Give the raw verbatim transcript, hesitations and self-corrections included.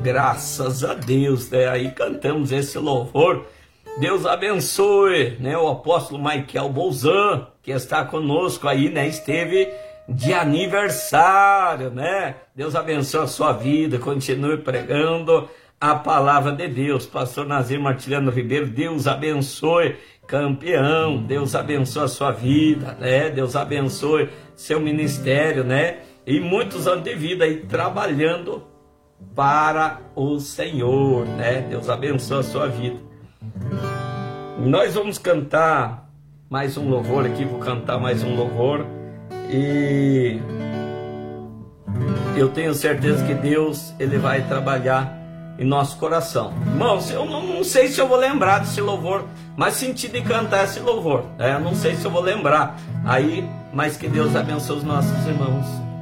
Graças a Deus, né? Aí cantamos esse louvor. Deus abençoe, né? O apóstolo Michael Bolzan, que está conosco aí, né? Esteve de aniversário, né? Deus abençoe a sua vida, continue pregando a palavra de Deus. Pastor Nazir Martiliano Ribeiro, Deus abençoe, campeão, Deus abençoe a sua vida, né? Deus abençoe seu ministério, né? E muitos anos de vida aí trabalhando para o Senhor, né? Deus abençoe a sua vida. Nós vamos cantar mais um louvor aqui, vou cantar mais um louvor e eu tenho certeza que Deus, Ele vai trabalhar em nosso coração. Irmãos, eu não, não sei se eu vou lembrar desse louvor, mas senti de cantar esse louvor, né? Eu não sei se eu vou lembrar aí, mas que Deus abençoe os nossos irmãos.